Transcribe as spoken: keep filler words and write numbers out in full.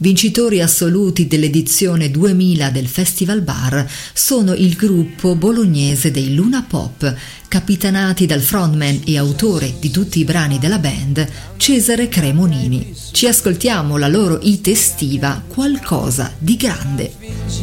Vincitori assoluti dell'edizione duemila del Festival Bar sono il gruppo bolognese dei Luna Pop, capitanati dal frontman e autore di tutti i brani della band, Cesare Cremonini. Ci ascoltiamo la loro hit estiva, Qualcosa di grande.